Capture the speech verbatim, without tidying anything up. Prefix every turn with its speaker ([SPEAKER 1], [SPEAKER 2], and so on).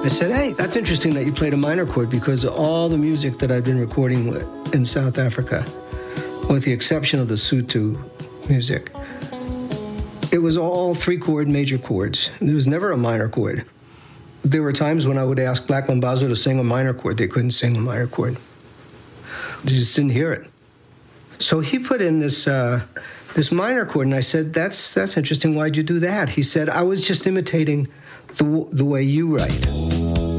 [SPEAKER 1] I said, hey, that's interesting that you played a minor chord, because all the music that I've been recording with in South Africa, with the exception of the Sotho music, it was all three-chord major chords. There was never a minor chord. There were times when I would ask Black Mambazo to sing a minor chord. They couldn't sing a minor chord. They just didn't hear it. So he put in this uh, this minor chord, and I said, that's that's interesting. Why'd you do that? He said, I was just imitating the, the way you write.